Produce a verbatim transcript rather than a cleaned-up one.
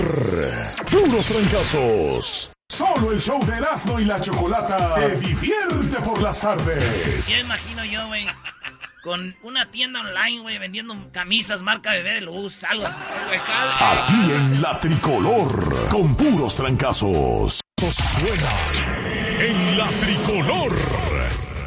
Puros Trancazos. Solo el show de Erasmo y la Chocolata te divierte por las tardes. Ya imagino yo, güey, con una tienda online, güey, vendiendo camisas marca Bebé de Luz, algo así. Aquí en La Tricolor, con Puros Trancazos. Suena en La Tricolor.